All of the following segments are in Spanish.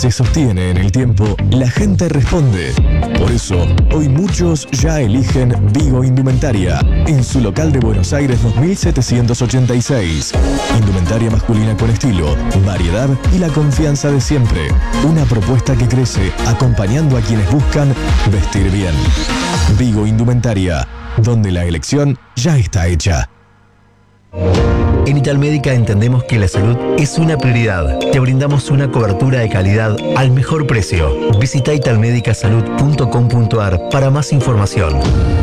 se sostiene en el tiempo, la gente responde. Por eso, hoy muchos ya eligen Vigo Indumentaria, en su local de Buenos Aires 2786. Indumentaria masculina con estilo, variedad y la confianza de siempre. Una propuesta que crece acompañando a quienes buscan vestir bien. Vigo Indumentaria, donde la elección ya está hecha. En Italmédica entendemos que la salud es una prioridad. Te brindamos una cobertura de calidad al mejor precio. Visita italmedicasalud.com.ar para más información.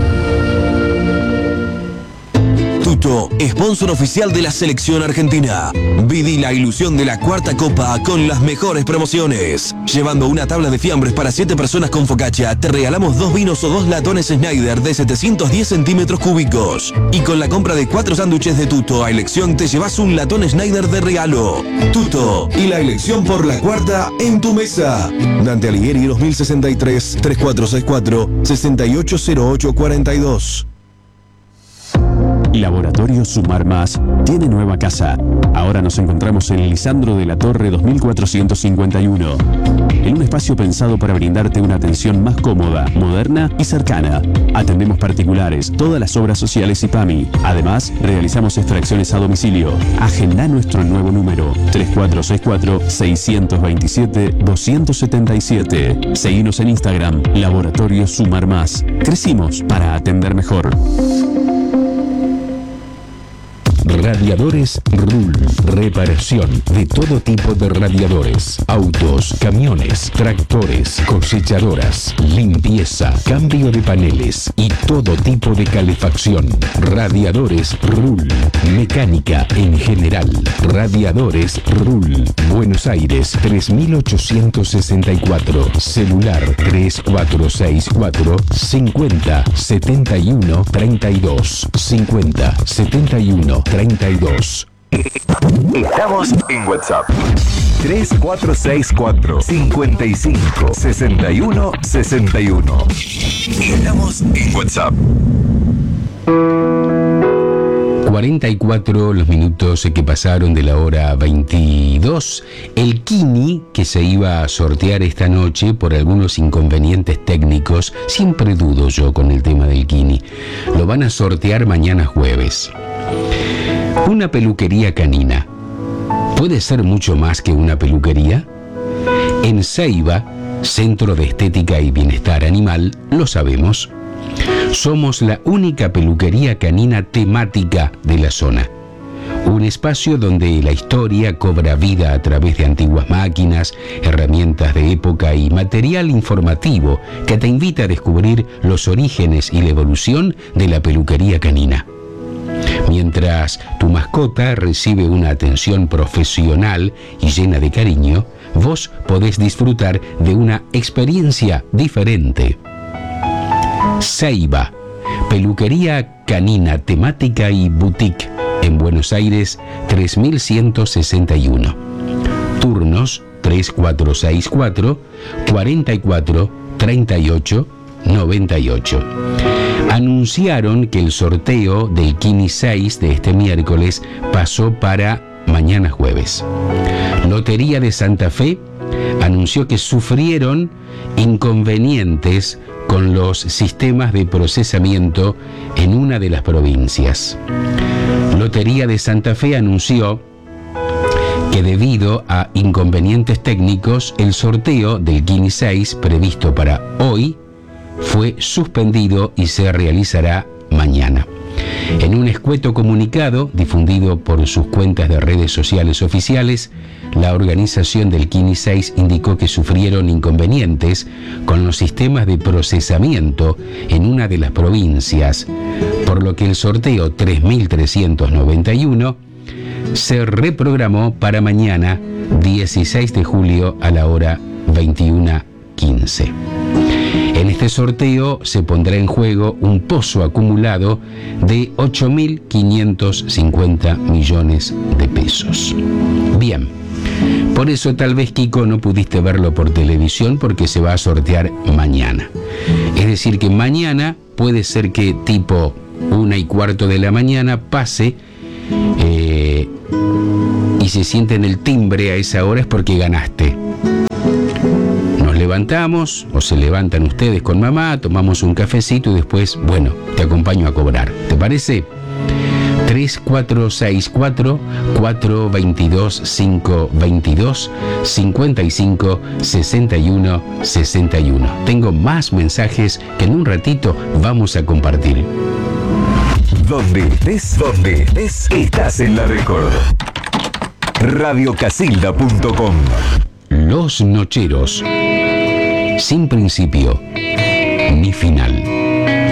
Tuto, sponsor oficial de la selección argentina. Viví la ilusión de la cuarta copa con las mejores promociones. Llevando una tabla de fiambres para 7 personas con focaccia, te regalamos 2 vinos o 2 latones Schneider de 710 centímetros cúbicos. Y con la compra de 4 sándwiches de Tuto a elección te llevas un latón Schneider de regalo. Tuto y la elección por la cuarta en tu mesa. Dante Alighieri 2063 3464 680842. Laboratorio Sumar Más tiene nueva casa. Ahora nos encontramos en Lisandro de la Torre 2451. En un espacio pensado para brindarte una atención más cómoda, moderna y cercana. Atendemos particulares, todas las obras sociales y PAMI. Además, realizamos extracciones a domicilio. Agenda nuestro nuevo número 3464-627-277. Seguinos en Instagram, Laboratorio Sumar Más. Crecimos para atender mejor. Radiadores RUL. Reparación de todo tipo de radiadores. Autos, camiones, tractores, cosechadoras, limpieza, cambio de paneles y todo tipo de calefacción. Radiadores RUL. Mecánica en general. Radiadores RUL. Buenos Aires 3864. Celular 3464 50 71 32 50 71 32. Estamos en WhatsApp. 3464 55 61 61. Estamos en WhatsApp. 44 los minutos que pasaron de la hora 22. El Kini que se iba a sortear esta noche por algunos inconvenientes técnicos, siempre dudo yo con el tema del Kini, lo van a sortear mañana jueves. Una peluquería canina ¿puede ser mucho más que una peluquería? En Ceiba, Centro de Estética y Bienestar Animal, lo sabemos. Somos la única peluquería canina temática de la zona. Un espacio donde la historia cobra vida a través de antiguas máquinas, herramientas de época y material informativo que te invita a descubrir los orígenes y la evolución de la peluquería canina. Mientras tu mascota recibe una atención profesional y llena de cariño, vos podés disfrutar de una experiencia diferente. Ceiba, peluquería canina temática y boutique, en Buenos Aires 3161. Turnos 3464 44 38 98. Anunciaron que el sorteo del Kini 6 de este miércoles pasó para mañana jueves. Lotería de Santa Fe anunció que sufrieron inconvenientes con los sistemas de procesamiento en una de las provincias. Lotería de Santa Fe anunció que debido a inconvenientes técnicos, el sorteo del Kini 6 previsto para hoy fue suspendido y se realizará mañana. En un escueto comunicado difundido por sus cuentas de redes sociales oficiales, la organización del Kini 6 indicó que sufrieron inconvenientes con los sistemas de procesamiento en una de las provincias, por lo que el sorteo 3391 se reprogramó para mañana 16 de julio a la hora 21:15. En este sorteo se pondrá en juego un pozo acumulado de 8.550 millones de pesos. Bien, por eso tal vez, Kiko, no pudiste verlo por televisión porque se va a sortear mañana. Es decir, que mañana puede ser que tipo 1:15 de la mañana pase y se siente en el timbre a esa hora es porque ganaste. levantamos, o se levantan ustedes con mamá, tomamos un cafecito y después, bueno, te acompaño a cobrar. ¿Te parece? 3464-422-522 55 61 61. Tengo más mensajes que en un ratito vamos a compartir. Donde estés, estás en la Record. Radiocasilda.com. Los Nocheros. Sin principio ni final.